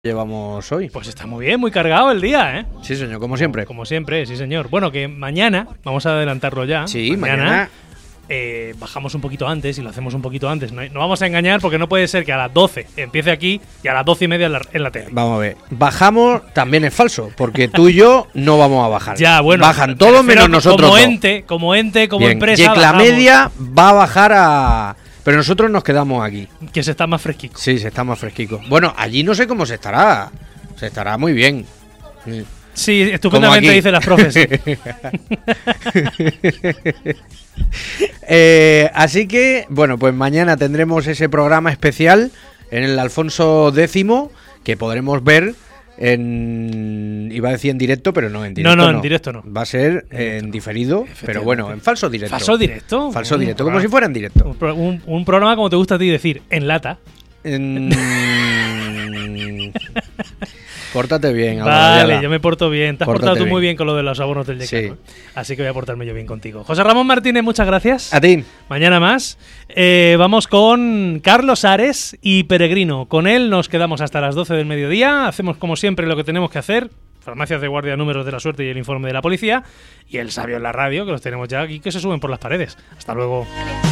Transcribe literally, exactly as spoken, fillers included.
llevamos hoy? Pues está muy bien, muy cargado el día, ¿eh? Sí, señor, como siempre. Como siempre, sí, señor. Bueno, que mañana, vamos a adelantarlo ya. Sí, mañana. mañana eh, bajamos un poquito antes y lo hacemos un poquito antes. No, no vamos a engañar porque no puede ser que a las doce empiece aquí y a las doce y media en la, en la tele. Vamos a ver. Bajamos también es falso, porque tú y yo no vamos a bajar. Ya, bueno. Bajan todos menos nosotros. Como dos. ente, como ente, como Bien. empresa. Y que la bajamos. media va a bajar a... Pero nosotros nos quedamos aquí. Que se está más fresquito. Sí, se está más fresquico. Bueno, allí no sé cómo se estará. Se estará muy bien. Sí. Sí, estupendamente dicen las profes. eh, así que, bueno, pues mañana tendremos ese programa especial en el Alfonso X, que podremos ver en... Iba a decir en directo, pero no en directo. No, no, no. en directo no. Va a ser en diferido, pero bueno, en falso directo. ¿Falso directo? Falso Un directo, programa. como si fuera en directo. Un, pro- un, un programa, como te gusta a ti decir, en lata. En... Pórtate bien, Álvaro Vale, Ayala. yo me porto bien. Te has Pórtate portado tú bien. muy bien con lo de los abonos del decano. Sí. Así que voy a portarme yo bien contigo. José Ramón Martínez, muchas gracias. A ti. Mañana más. Eh, vamos con Carlos Ares y Peregrino. Con él nos quedamos hasta las doce del mediodía. Hacemos como siempre lo que tenemos que hacer. Farmacias de guardia, números de la suerte y el informe de la policía. Y el sabio en la radio, que los tenemos ya aquí, que se suben por las paredes. Hasta luego.